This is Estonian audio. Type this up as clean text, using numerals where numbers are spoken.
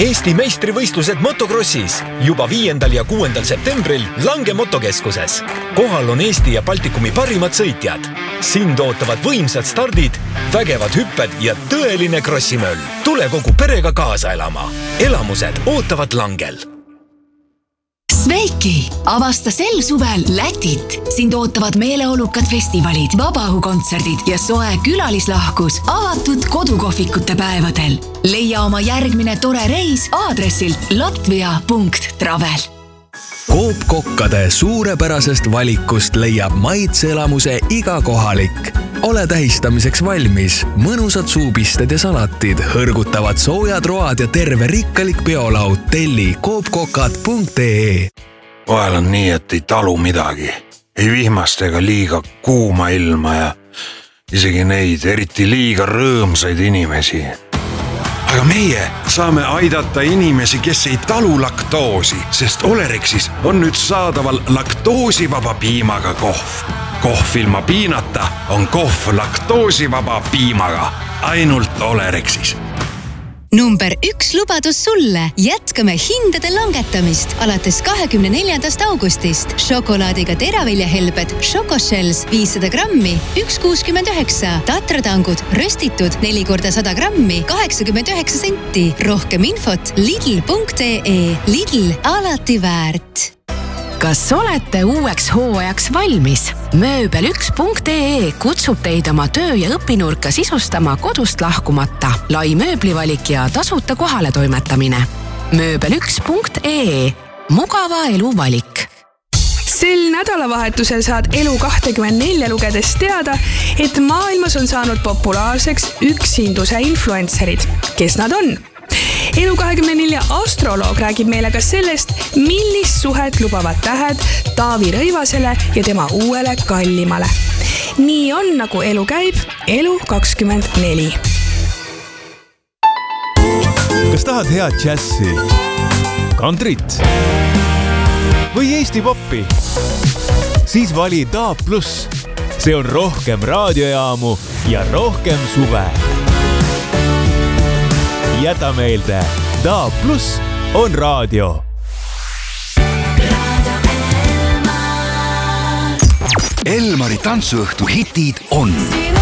Eesti meistrivõistlused motokrossis juba 5. ja 6. septembril Lange motokeskuses. Kohal on Eesti ja Baltikumi parimad sõitjad. Sind ootavad võimsad stardid, vägevad hüpped ja tõeline krossimöll. Tule kogu perega kaasa elama. Elamused ootavad Langel. Sveiki! Avasta sel suvel Lätit. Sind ootavad meeleolukad festivalid, vabaõhukontserdid ja soe külalislahkus avatud kodukohvikute päevadel. Leia oma järgmine tore reis aadressilt latvia.travel. Coop Kokkade suurepärasest valikust leiab maitseelamuse iga kohalik. Ole tähistamiseks valmis. Mõnusad suupisted ja salatid, hõrgutavad soojad road ja terve rikkalik peolaud. Telli coopkokad.ee. Vahel on nii, et ei talu midagi. Ei vihmast ega liiga kuuma ilma ja isegi neid eriti liiga rõõmsaid inimesi. Aga meie saame aidata inimesi, kes ei talu laktoosi, sest Olerexis on nüüd saadaval laktoosivaba piimaga kohv. Kohv ilma piinata on kohv laktoosivaba piimaga. Ainult Olerexis. Number 1 lubadus sulle. Jätkame hindade langetamist alates 24. augustist. Šokolaadiga teraviljahelbed Šokoshells 500 grammi 1,69. Tatratangud röstitud 4x100 grammi 89 senti. Rohkem infot lidl.ee. Lidl alati väärt. Kas olete uueks hooajaks valmis? Mööbel1.ee kutsub teid oma töö- ja õpinurka sisustama kodust lahkumata. Lai mööblivalik ja tasuta kohale toimetamine. Mööbel1.ee. Mugava elu valik. Sel nädalavahetusel saad Elu24 lugedes teada, et maailmas on saanud populaarseks üksinduse influencerid. Kes nad on? Elu24 astroloog räägib meile ka sellest, millist suhet lubavad tähed Taavi Rõivasele ja tema uuele kallimale. Nii on, nagu elu käib, Elu24. Kas tahad head džässi, kantrit või Eesti poppi? Siis vali DAB+. See on rohkem raadiojaamu ja rohkem suve. Jäta meelde, DAB+ on raadio. Elmari tantsuõhtu hitid on